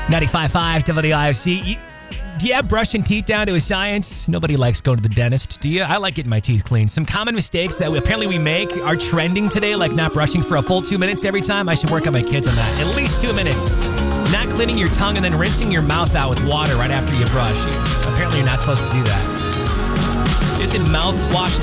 95.5 WIFC. Do you have brushing teeth down to a science? Nobody likes going to the dentist, do you? I like getting my teeth cleaned. Some common mistakes that apparently we make are trending today, like not brushing for a full 2 minutes every time. I should work on my kids on that. At least 2 minutes. Not cleaning your tongue and then rinsing your mouth out with water right after you brush. Apparently you're not supposed to do that. Isn't mouthwash